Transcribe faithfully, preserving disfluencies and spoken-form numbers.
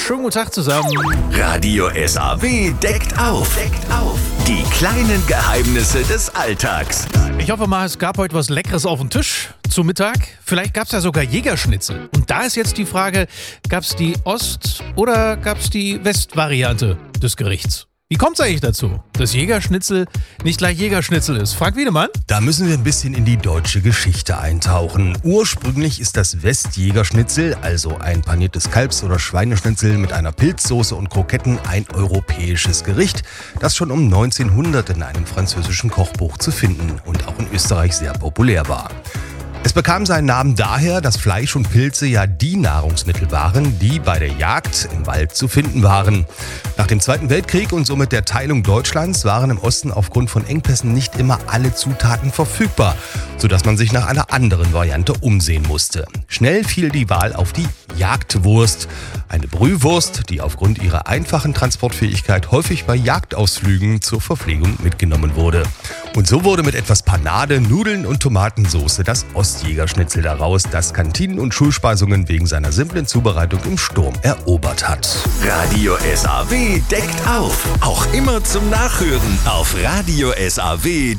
schönen guten Tag zusammen. Radio S A W deckt auf. Deckt auf. Die kleinen Geheimnisse des Alltags. Ich hoffe mal, es gab heute was Leckeres auf dem Tisch zu Mittag. Vielleicht gab es ja sogar Jägerschnitzel. Und da ist jetzt die Frage, gab es die Ost- oder gab es die West-Variante des Gerichts? Wie kommt es eigentlich dazu, dass Jägerschnitzel nicht gleich Jägerschnitzel ist? Fragt Wiedemann. Da müssen wir ein bisschen in die deutsche Geschichte eintauchen. Ursprünglich ist das Westjägerschnitzel, also ein paniertes Kalbs- oder Schweineschnitzel mit einer Pilzsoße und Kroketten, ein europäisches Gericht, das schon um neunzehnhundert in einem französischen Kochbuch zu finden und auch in Österreich sehr populär war. Es bekam seinen Namen daher, dass Fleisch und Pilze ja die Nahrungsmittel waren, die bei der Jagd im Wald zu finden waren. Nach dem Zweiten Weltkrieg und somit der Teilung Deutschlands waren im Osten aufgrund von Engpässen nicht immer alle Zutaten verfügbar, sodass man sich nach einer anderen Variante umsehen musste. Schnell fiel die Wahl auf die Jagdwurst, eine Brühwurst, die aufgrund ihrer einfachen Transportfähigkeit häufig bei Jagdausflügen zur Verpflegung mitgenommen wurde. Und so wurde mit etwas Panade, Nudeln und Tomatensauce das Ostjägerschnitzel daraus, das Kantinen und Schulspeisungen wegen seiner simplen Zubereitung im Sturm erobert hat. Radio S A W deckt auf. Auch immer zum Nachhören auf radio s a w